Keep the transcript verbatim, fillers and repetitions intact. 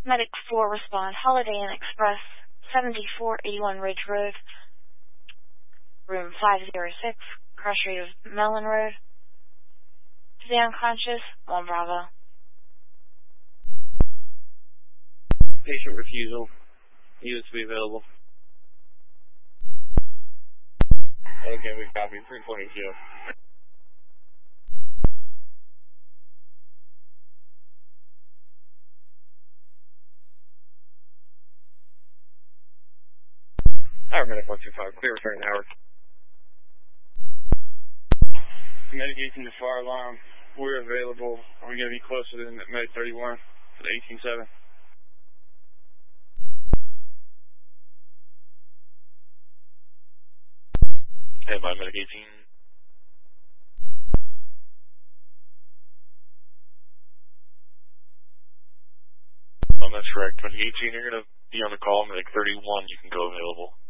Medic four respond. Holiday Inn Express, seventy-four eighty-one Ridge Road, room five oh six, cross rate of Mellon Road. Today unconscious, one Bravo. Patient refusal. Units to be available. Okay, we copy. three twenty-two. Howard Medic one two five, clear return Howard. Medication to fire alarm. We're available. Are we going to be closer than Med thirty-one for the eighteen seven? Stand by, Medic eighteen. Um, that's correct. Medic eighteen, you're going to be on the call. Medic thirty-one, you can go available.